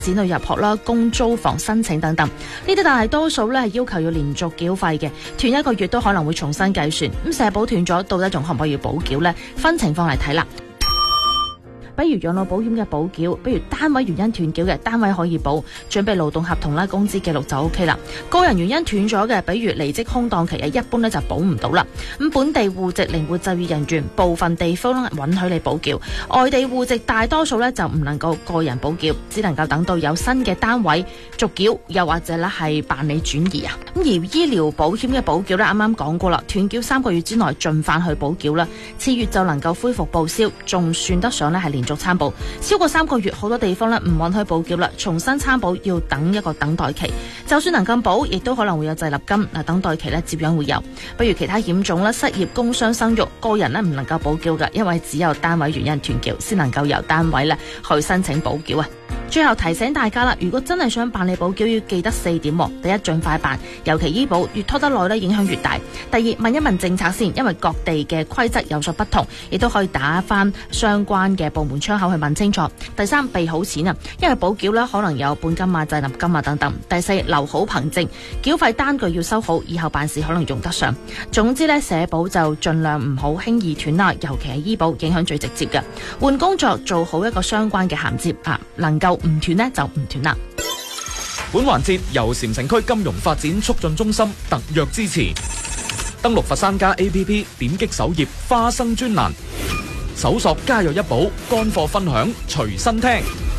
子女入學啦、供租房申請等等，呢啲大多數咧係要求要連續繳費嘅，斷一個月都可能會重新計算。咁社保斷咗，到底仲可唔可以補繳呢？分情況嚟睇啦。比如養老保險嘅補繳，比如單位原因斷繳嘅，單位可以補，準備勞動合同啦、工資記錄就 OK 啦。個人原因斷咗嘅，比如離職空檔期一般就補唔到啦。咁本地戶籍靈活就業人員，部分地方允許你補繳，外地戶籍大多數就唔能夠個人補繳，只能夠等到有新嘅單位續繳，又或者係辦理轉移啊。咁而醫療保險嘅補繳啱啱講過啦，斷繳3個月之內盡快去補繳啦，次月就能夠恢復報銷，仲算得上係連續參保。超過3個月，好多地方唔允許補繳啦，重新參保要等一個等待期。就算能夠補，亦都可能會有滯納金，等待期接樣會有。比如其他險種啦、失業、工傷、生育，個人唔能夠補繳㗎，因為只有單位原因斷繳，先能夠由單位去申請補繳啊。最後提醒大家啦，如果真係想辦理補繳，要記得4點。第一，盡快辦，尤其醫保越拖得耐影響越大。第二，問一問政策先，因為各地嘅規則有所不同，亦都可以打翻相關嘅部門窗口去問清楚。第三，備好錢啊，因為補繳可能有本金啊、滯納金啊等等。第四，留好憑證，繳費單據要收好，以後辦事可能用得上。總之社保就盡量唔好輕易斷啦，尤其係醫保影響最直接嘅。換工作做好一個相關嘅銜接啊，能夠唔斷就唔斷啦。 本環節由禪城區金融發展促進中心特約支持。登錄佛山家 APP， 點擊首頁花生專欄，搜索家有一寶，乾貨分享隨身聽。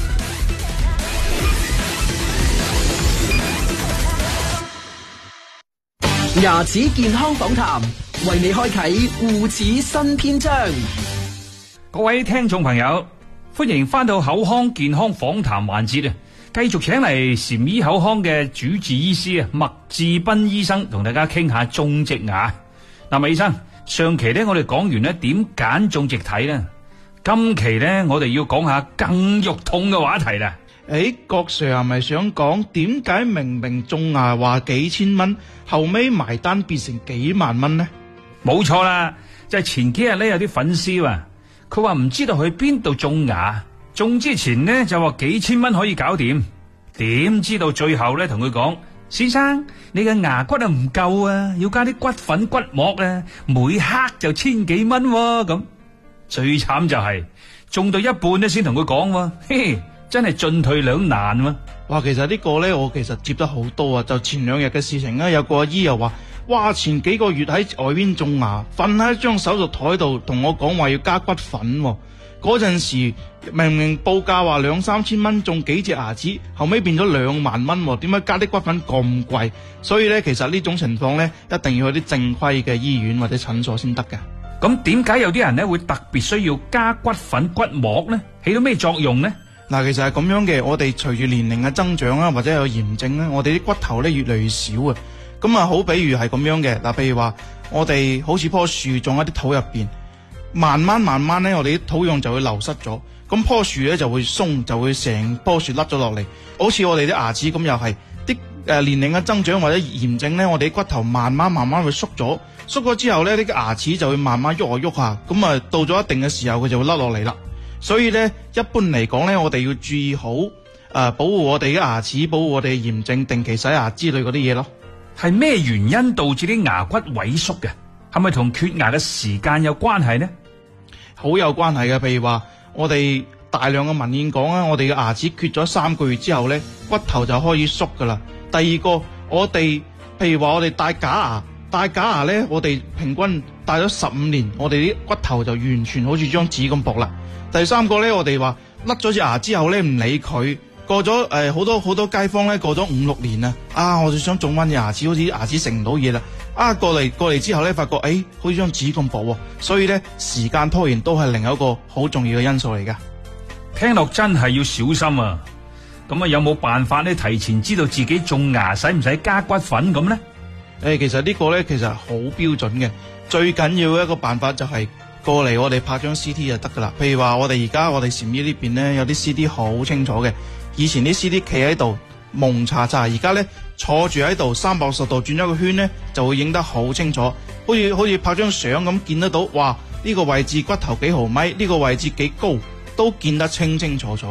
牙齒健康訪談，為你開啟護齒新篇章。 各位聽眾朋友，歡迎翻到口腔健康訪談環節啊！繼續請嚟禪醫口腔嘅主治醫師麥志斌醫生同大家傾下種植牙。麥醫生，上期我哋講完點揀種植體呢，今期我哋要講下更肉痛嘅話題啦。 郭 Sir 係咪想講點解明明種牙話幾千蚊，後尾埋單變成幾萬蚊呢？ 冇錯啦，就係前幾日有啲粉絲啊，佢話唔知道去邊度種牙，種之前就話幾千蚊可以搞掂，點知道最後同佢講，先生你嘅牙骨唔夠啊，要加啲骨粉骨膜啊，每克就1000幾蚊喎。咁最慘就係種到一半先同佢講，嘿，真係進退兩難喎。 哇，其實呢個我其實接得好多啊，就前2日嘅事情啦，有個阿姨又話，哇，前幾個月喺外邊種牙，瞓喺張手術台度同我講話要加骨粉喎。嗰陣時明明報價話2-3千蚊種幾隻牙齒，後尾變咗2萬蚊，點解加啲骨粉咁貴？所以其實呢種情況一定要去啲正規嘅醫院或者診所先得嘅。 咁點解有啲人會特別需要加骨粉骨膜呢？起到咩作用呢？ 嗱，其實係咁樣嘅，我哋隨住年齡嘅增長啦，或者有炎症咧，我哋啲骨頭越嚟越少啊。咁啊，好比如係咁樣嘅，嗱，譬如話我哋好似棵樹種喺啲土入邊，慢慢咧，我哋啲土壤就會流失咗，咁棵樹就會鬆，就會成棵樹甩咗落嚟。好似我哋啲牙齒咁，又係啲年齡嘅增長或者炎症咧，我哋啲骨頭慢慢會縮咗之後咧，啲牙齒就會慢慢喐下，咁啊到咗一定嘅時候，佢就會甩落嚟啦。所以一般嚟講咧，我哋要注意好保護我哋嘅牙齒，保護我哋嘅炎症，定期洗牙之類嗰啲嘢咯。 係咩原因導致啲牙骨萎縮嘅？係咪同缺牙嘅時間有關係呢？ 好有關係嘅。譬如話我哋大量嘅文獻講啊，我哋嘅牙齒缺咗3個月之後咧，骨頭就開始縮噶啦。第二個，我哋譬如話我哋戴假牙咧，我哋平均戴咗15年，我哋啲骨頭就完全好似張紙咁薄啦。第三個咧，我哋話甩咗隻牙之後咧，唔理佢，過咗好多街坊咧，過咗5-6年啊，我就想種翻隻牙齒，好似牙齒食唔到嘢啦。過嚟之後咧，發覺好似張紙咁薄喎，所以咧時間拖延都係另一個好重要嘅因素嚟噶。 聽落真係要小心啊！咁有冇辦法咧提前知道自己種牙使唔使加骨粉咁呢？ 其實呢個咧其實好標準嘅，最緊要一個辦法就係過嚟我哋拍張 CT 就得噶啦。譬如話我哋而家我哋禪醫呢邊咧有啲 CT 好清楚嘅，以前啲 CT 企喺度蒙查查，而家咧坐住喺度360度轉咗個圈咧，就會影得好清楚，好似拍張相咁見得到。哇！呢個位置骨頭幾毫米，呢個位置幾高，都見得清清楚楚嘅。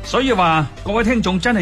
所以話各位聽眾真係